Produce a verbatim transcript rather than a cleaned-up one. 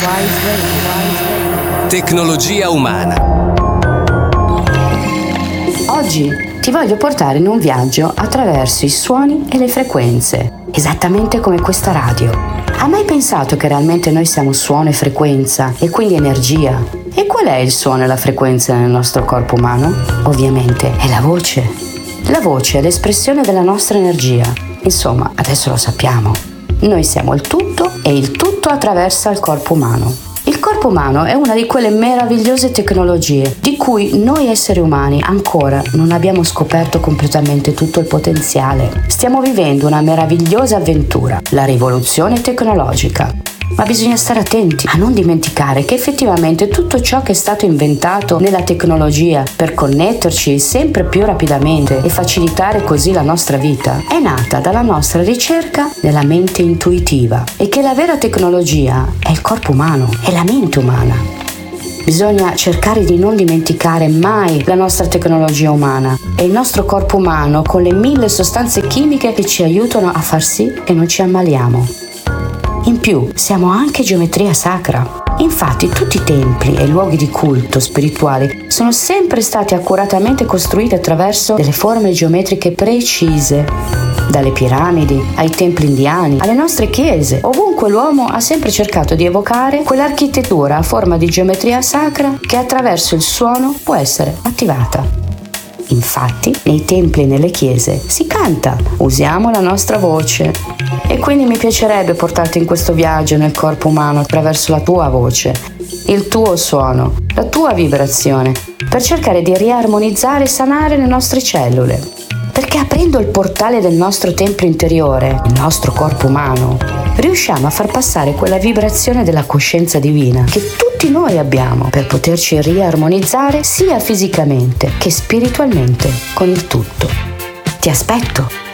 Tecnologia umana. Oggi ti voglio portare in un viaggio attraverso i suoni e le frequenze, esattamente come questa radio. Hai mai pensato che realmente noi siamo suono e frequenza, e quindi energia? E qual è il suono e la frequenza nel nostro corpo umano? Ovviamente è la voce. La voce è l'espressione della nostra energia. Insomma, adesso lo sappiamo. Noi siamo il tutto e il tutto attraversa il corpo umano. Il corpo umano è una di quelle meravigliose tecnologie di cui noi esseri umani ancora non abbiamo scoperto completamente tutto il potenziale. Stiamo vivendo una meravigliosa avventura, la rivoluzione tecnologica. Ma bisogna stare attenti a non dimenticare che effettivamente tutto ciò che è stato inventato nella tecnologia per connetterci sempre più rapidamente e facilitare così la nostra vita è nata dalla nostra ricerca nella mente intuitiva, e che la vera tecnologia è il corpo umano, è la mente umana. Bisogna cercare di non dimenticare mai la nostra tecnologia umana e il nostro corpo umano con le mille sostanze chimiche che ci aiutano a far sì che non ci ammaliamo. In più, siamo anche geometria sacra. Infatti, tutti i templi e luoghi di culto spirituali sono sempre stati accuratamente costruiti attraverso delle forme geometriche precise. Dalle piramidi, ai templi indiani, alle nostre chiese, ovunque l'uomo ha sempre cercato di evocare quell'architettura a forma di geometria sacra che attraverso il suono può essere attivata. Infatti, nei templi e nelle chiese si canta, usiamo la nostra voce. E quindi mi piacerebbe portarti in questo viaggio nel corpo umano attraverso la tua voce, il tuo suono, la tua vibrazione, per cercare di riarmonizzare e sanare le nostre cellule. Perché aprendo il portale del nostro tempio interiore, il nostro corpo umano, riusciamo a far passare quella vibrazione della coscienza divina che tutti noi abbiamo per poterci riarmonizzare sia fisicamente che spiritualmente con il tutto. Ti aspetto!